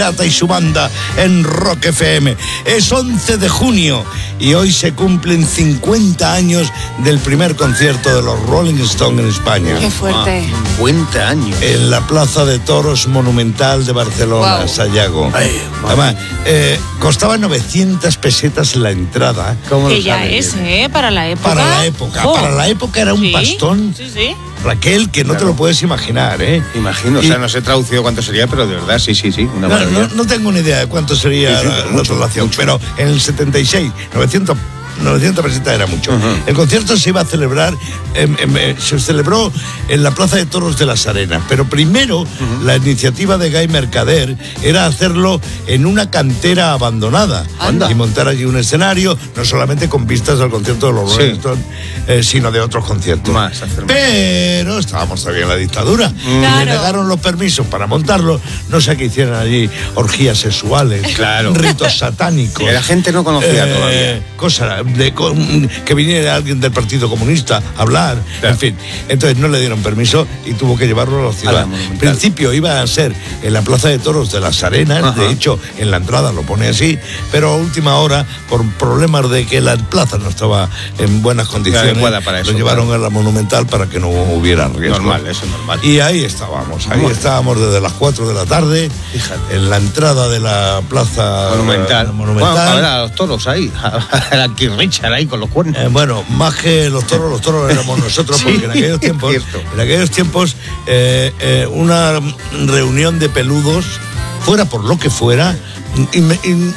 y su banda en Rock FM. Es 11 de junio y hoy se cumplen 50 años del primer concierto de los Rolling Stones en España. ¡Qué fuerte! 50 años. En la Plaza de Toros Monumental de Barcelona, Wow. Sayago. Además, costaba 900 pesetas la entrada. ¿Cómo lo Que ya sabes? es, para la época. Para la época. Oh. Para la época era un Sí, pastón, Sí. Raquel, que no te lo puedes imaginar, ¿eh? Imagino, o sea, no sé traducido cuánto sería, pero de verdad, sí, una maravilla. No tengo ni idea de cuánto sería Sí, la mucho, traslación, mucho. pero en el 76, 900 pesetas era mucho. El concierto se iba a celebrar, se celebró en la Plaza de Toros de las Arenas, pero primero la iniciativa de Guy Mercader era hacerlo en una cantera abandonada. Anda. Y montar allí un escenario, no solamente con vistas al concierto de los Rolling Stones, sino de otros conciertos. Hacer más. Pero estábamos todavía en la dictadura. Y Claro. le negaron los permisos para montarlo. No sé qué hicieran allí, orgías sexuales, Claro. ritos satánicos. Que la gente no conocía todavía. Cosas que viniera alguien del Partido Comunista a hablar, Claro. en fin. Entonces no le dieron permiso y tuvo que llevarlo a la ciudad. Monumental. En principio iba a ser en la Plaza de Toros de las Arenas, Ajá. de hecho en la entrada lo pone así, pero a última hora, por problemas de que la plaza no estaba en buenas condiciones, adecuada para eso, lo llevaron claro. a la Monumental para que no hubiera riesgo. Normal, eso es normal. Y ahí estábamos desde las 4 de la tarde, Fíjate. en la entrada de la plaza Monumental. Monumental. Bueno, a ver a los toros ahí, a la Keith Richard ahí con los cuernos. Bueno, más que los toros éramos nosotros, Sí, porque en aquellos tiempos, una reunión de peludos, fuera por lo que fuera,